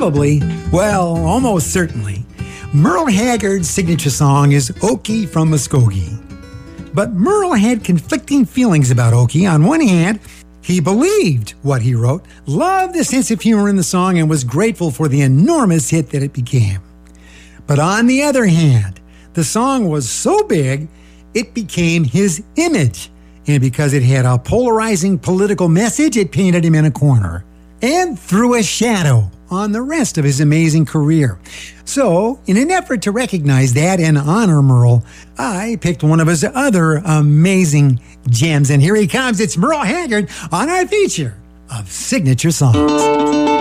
Probably, well, almost certainly, Merle Haggard's signature song is Okie from Muskogee. But Merle had conflicting feelings about Okie. On one hand, he believed what he wrote, loved the sense of humor in the song, and was grateful for the enormous hit that it became. But on the other hand, the song was so big, it became his image. And because it had a polarizing political message, it painted him in a corner and threw a shadow on the rest of his amazing career. So, in an effort to recognize that and honor Merle, I picked one of his other amazing gems. And here he comes. It's Merle Haggard on our feature of Signature Songs.